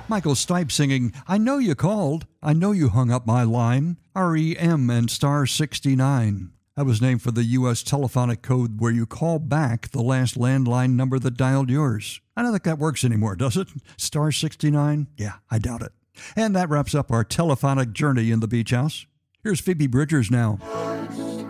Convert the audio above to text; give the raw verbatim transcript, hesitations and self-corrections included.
Michael Stipe singing, I know you called, I know you hung up my line, R E M and star sixty-nine. That was named for the U S telephonic code where you call back the last landline number that dialed yours. I don't think that works anymore, does it? Star sixty-nine? Yeah, I doubt it. And that wraps up our telephonic journey in the Beach House. Here's Phoebe Bridgers now.